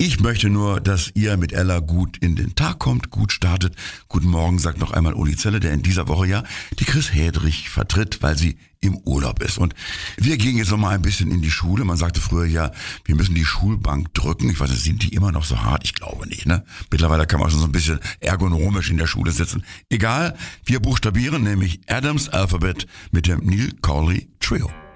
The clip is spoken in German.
Ich möchte nur, dass ihr mit Ella gut in den Tag kommt, gut startet. Guten Morgen, sagt noch einmal Uli Zelle, der in dieser Woche ja die Chris Hedrich vertritt, weil sie im Urlaub ist. Und wir gehen jetzt noch mal ein bisschen in die Schule. Man sagte früher ja, wir müssen die Schulbank drücken. Ich weiß nicht, sind die immer noch so hart? Ich glaube nicht, ne? Mittlerweile kann man schon so ein bisschen ergonomisch in der Schule sitzen. Egal, wir buchstabieren nämlich Adams Alphabet mit dem Neil Corley Trio.